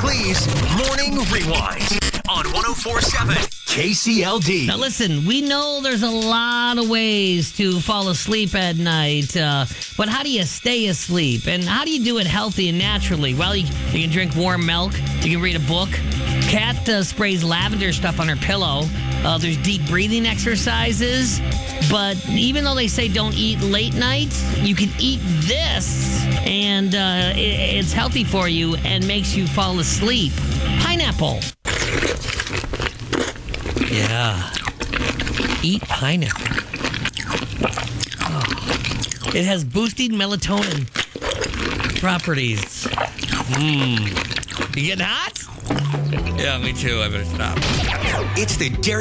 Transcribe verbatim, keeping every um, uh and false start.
Please, Morning Rewind on one oh four point seven K C L D. Now listen, we know there's a lot of ways to fall asleep at night, uh, but how do you stay asleep? And how do you do it healthy and naturally? Well, you, you can drink warm milk, you can read a book. Kat uh, sprays lavender stuff on her pillow. Uh, there's deep breathing exercises. But even though they say don't eat late night, you can eat this, and uh, it, it's healthy for you and makes you fall asleep. Pineapple. Yeah. Eat pineapple. Oh. It has boosting melatonin properties. Mmm. You getting hot? Yeah, me too. I better stop. It's the Derek